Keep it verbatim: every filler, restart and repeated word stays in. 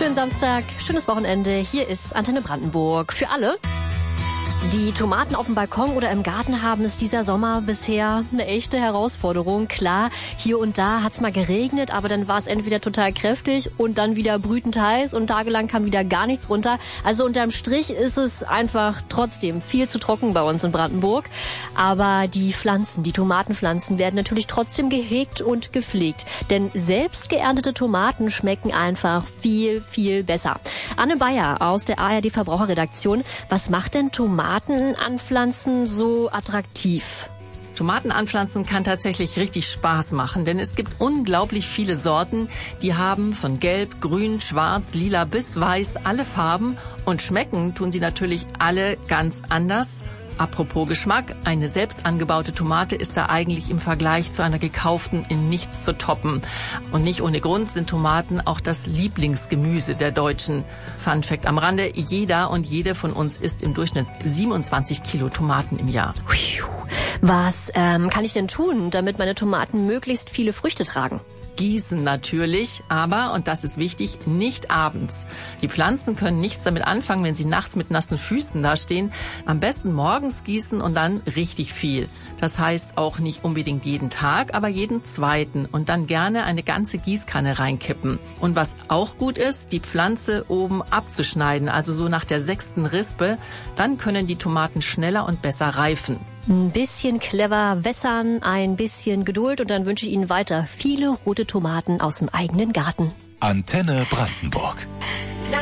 Schönen Samstag, schönes Wochenende. Hier ist Antenne Brandenburg für alle, die Tomaten auf dem Balkon oder im Garten haben, ist dieser Sommer bisher eine echte Herausforderung. Klar, hier und da hat's mal geregnet, aber dann war es entweder total kräftig und dann wieder brütend heiß und tagelang kam wieder gar nichts runter. Also unterm Strich ist es einfach trotzdem viel zu trocken bei uns in Brandenburg. Aber die Pflanzen, die Tomatenpflanzen werden natürlich trotzdem gehegt und gepflegt. Denn selbst geerntete Tomaten schmecken einfach viel, viel besser. Anne Bayer aus der A R D Verbraucherredaktion. Was macht denn Tomaten anpflanzen so attraktiv? Tomaten anpflanzen kann tatsächlich richtig Spaß machen, denn es gibt unglaublich viele Sorten, die haben von gelb, grün, schwarz, lila bis weiß alle Farben und schmecken tun sie natürlich alle ganz anders. Apropos Geschmack, eine selbst angebaute Tomate ist da eigentlich im Vergleich zu einer gekauften in nichts zu toppen. Und nicht ohne Grund sind Tomaten auch das Lieblingsgemüse der Deutschen. Fun Fact am Rande, jeder und jede von uns isst im Durchschnitt siebenundzwanzig Kilo Tomaten im Jahr. Was ähm, kann ich denn tun, damit meine Tomaten möglichst viele Früchte tragen? Gießen natürlich, aber, und das ist wichtig, nicht abends. Die Pflanzen können nichts damit anfangen, wenn sie nachts mit nassen Füßen dastehen. Am besten morgens gießen und dann richtig viel. Das heißt auch nicht unbedingt jeden Tag, aber jeden zweiten und dann gerne eine ganze Gießkanne reinkippen. Und was auch gut ist, die Pflanze oben abzuschneiden, also so nach der sechsten Rispe, dann können die Tomaten schneller und besser reifen. Ein bisschen clever wässern, ein bisschen Geduld und dann wünsche ich Ihnen weiter viele rote Tomaten aus dem eigenen Garten. Antenne Brandenburg.